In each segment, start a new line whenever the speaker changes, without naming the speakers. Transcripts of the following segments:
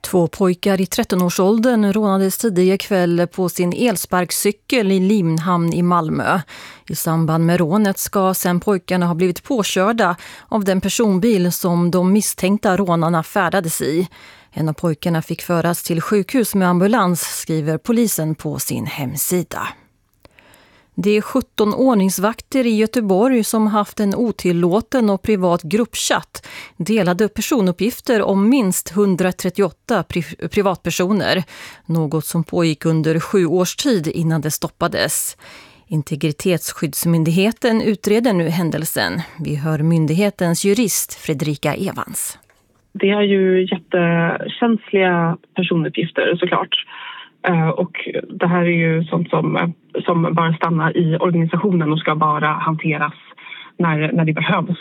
2 pojkar i 13-årsåldern rånades tidigare kväll på sin elsparkcykel i Limhamn i Malmö. I samband med rånet ska sen pojkarna ha blivit påkörda av den personbil som de misstänkta rånarna färdades i. En av pojkarna fick föras till sjukhus med ambulans, skriver polisen på sin hemsida. Det är 17 ordningsvakter i Göteborg som haft en otillåten och privat gruppchatt delade personuppgifter om minst 138 privatpersoner. Något som pågick under 7 års tid innan det stoppades. Integritetsskyddsmyndigheten utreder nu händelsen. Vi hör myndighetens jurist Fredrika Evans.
Det är ju jättekänsliga personuppgifter såklart. Och det här är ju sånt som bara stannar i organisationen och ska bara hanteras när det behövs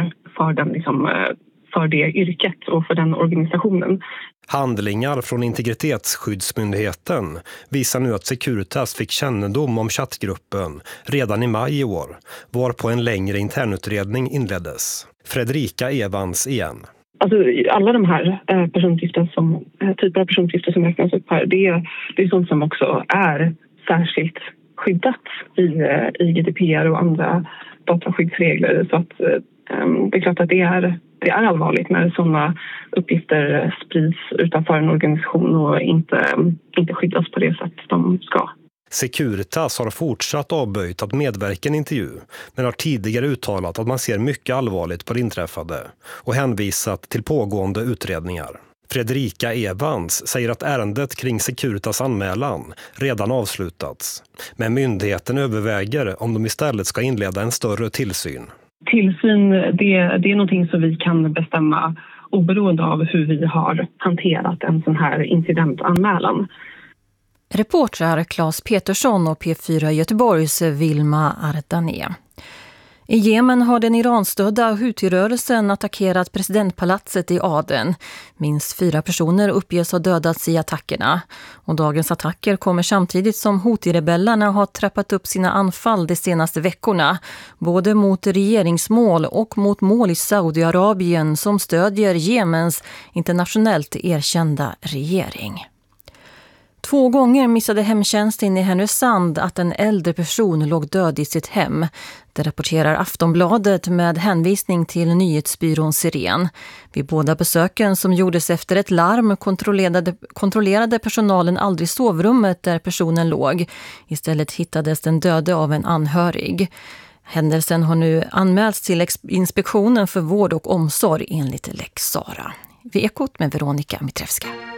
för det yrket och för den organisationen.
Handlingar från Integritetsskyddsmyndigheten visar nu att Securitas fick kännedom om chattgruppen redan i maj i år, varpå en längre internutredning inleddes. Fredrika Evans igen.
Alltså, alla de här typer av personuppgifter som räknas upp här, det är sånt som också är särskilt skyddat i GDPR och andra dataskyddsregler. Så att det är klart att det är allvarligt när sådana uppgifter sprids utanför en organisation och inte skyddas på det sätt de ska.
Securitas har fortsatt avböjt att medverka i en intervju, men har tidigare uttalat att man ser mycket allvarligt på det inträffade och hänvisat till pågående utredningar. Fredrika Evans säger att ärendet kring Securitas anmälan redan avslutats, men myndigheten överväger om de istället ska inleda en större tillsyn.
Tillsyn, det är någonting som vi kan bestämma oberoende av hur vi har hanterat en sån här incidentanmälan.
Reportrar Claes Petersson och P4 Göteborgs Vilma Ardané. I Jemen har den Iranstödda Houthi-rörelsen attackerat presidentpalatset i Aden. Minst 4 personer uppges ha dödats i attackerna. Och dagens attacker kommer samtidigt som Houthi-rebellerna har trappat upp sina anfall de senaste veckorna. Både mot regeringsmål och mot mål i Saudiarabien som stödjer Jemens internationellt erkända regering. 2 gånger missade hemtjänsten i Härnösand att en äldre person låg död i sitt hem. Det rapporterar Aftonbladet med hänvisning till nyhetsbyrån Siren. Vid båda besöken som gjordes efter ett larm kontrollerade personalen aldrig sovrummet där personen låg. Istället hittades den döde av en anhörig. Händelsen har nu anmälts till Inspektionen för vård och omsorg enligt Lex Sara. Vid Ekot med Veronica Mitrevska.